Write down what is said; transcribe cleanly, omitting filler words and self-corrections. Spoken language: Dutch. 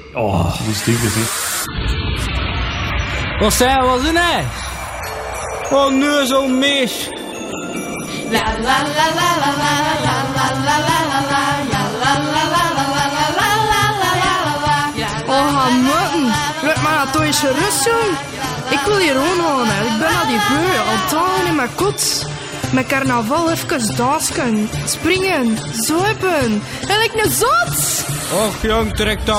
Oh, die stinkers, hè. Wat zijn we doen, hè? Oh, nee, zo'n mis. La la la la la la la la la la la la ja la la la la la la la la. Oh, Hamilton, laat maar toch eens gerust, jong. Ik wil hier wonen, hè. Ik ben al die beu, al dagen in mijn kot. Met carnaval even dansen, springen, zuipen. En ik een zot. Och, jong, trek dat